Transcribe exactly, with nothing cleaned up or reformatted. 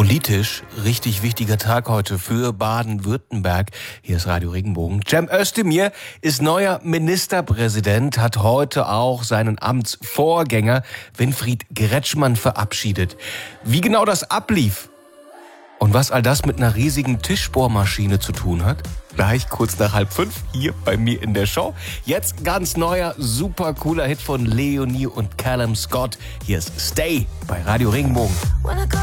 Politisch richtig wichtiger Tag heute für Baden-Württemberg. Hier ist Radio Regenbogen. Cem Özdemir ist neuer Ministerpräsident, hat heute auch seinen Amtsvorgänger Winfried Kretschmann verabschiedet. Wie genau das ablief und was all das mit einer riesigen Tischbohrmaschine zu tun hat, gleich kurz nach halb fünf hier bei mir in der Show. Jetzt ganz neuer, super cooler Hit von Leonie und Callum Scott. Hier ist Stay bei Radio Regenbogen.